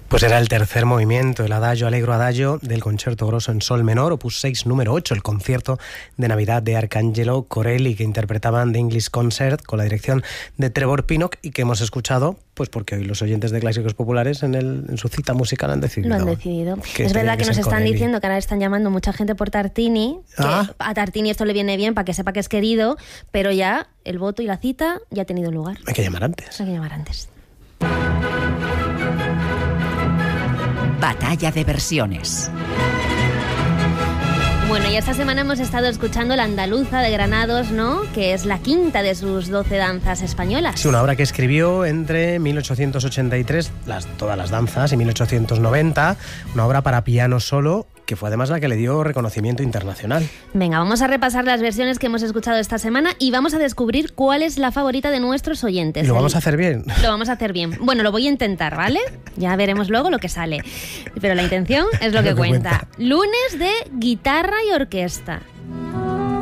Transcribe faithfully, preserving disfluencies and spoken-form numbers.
Pues era el tercer movimiento, el Adagio Allegro Adagio del Concerto Grosso en Sol menor, opus seis, número ocho, el concierto de Navidad de Arcangelo Corelli, que interpretaban The English Concert con la dirección de Trevor Pinnock y que hemos escuchado, pues porque hoy los oyentes de Clásicos Populares en, el, en su cita musical han decidido. Lo han decidido. Es verdad que, que nos están Corelli. diciendo que ahora están llamando mucha gente por Tartini, que ah. a Tartini esto le viene bien para que sepa que es querido, pero ya el voto y la cita ya ha tenido lugar. Hay que llamar antes. Hay que llamar antes. Batalla de versiones. Bueno, y esta semana hemos estado escuchando La Andaluza de Granados, ¿no? Que es la quinta de sus doce danzas españolas. Sí, una obra que escribió entre mil ochocientos ochenta y tres, las, todas las danzas, y mil ochocientos noventa, una obra para piano solo, que fue además la que le dio reconocimiento internacional. Venga, vamos a repasar las versiones que hemos escuchado esta semana y vamos a descubrir cuál es la favorita de nuestros oyentes. ¿Y lo vamos a hacer bien? Lo vamos a hacer bien. Bueno, lo voy a intentar, ¿vale? Ya veremos luego lo que sale. Pero la intención es lo que, lo que cuenta. cuenta. Lunes de guitarra y orquesta.